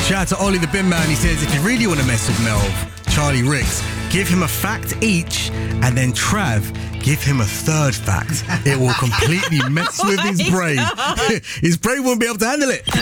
Shout out to Ollie the Bin Man. He says, if you really want to mess with Melv, Charlie Ricks, give him a fact each, and then Trav, give him a third fact. It will completely mess with his brain. His brain won't be able to handle it.